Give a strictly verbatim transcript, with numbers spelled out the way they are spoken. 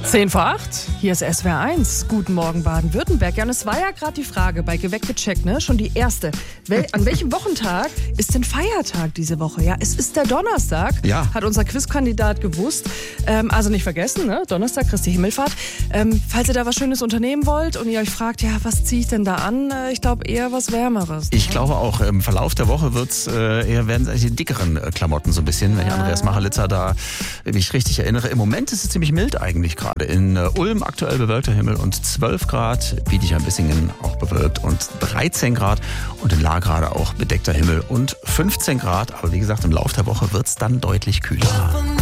zehn vor acht, hier ist S W R eins. Guten Morgen Baden-Württemberg. Ja, und es war ja gerade die Frage bei Geweckt gecheckt, ne? Schon die erste. Wel- an welchem Wochentag ist denn Feiertag diese Woche? Ja, es ist der Donnerstag, Ja. hat unser Quizkandidat gewusst. Ähm, also nicht vergessen, ne? Donnerstag, Christi Himmelfahrt. Ähm, falls ihr da was Schönes unternehmen wollt und ihr euch fragt, ja, was ziehe ich denn da an? Äh, ich glaube eher was Wärmeres. Ich glaube auch, im Verlauf der Woche wird's, äh, eher werden es die dickeren äh, Klamotten so ein bisschen, wenn ich Andreas Machelitzer da mich richtig erinnere. Im Moment ist es ziemlich mild eigentlich gerade. In äh, Ulm aktuell bewölkter Himmel und zwölf Grad, Bietigheim-Bissingen auch bewölkt und dreizehn Grad und in Lagrade auch bedeckter Himmel und fünfzehn Grad. Aber wie gesagt, im Lauf der Woche wird's dann deutlich kühler.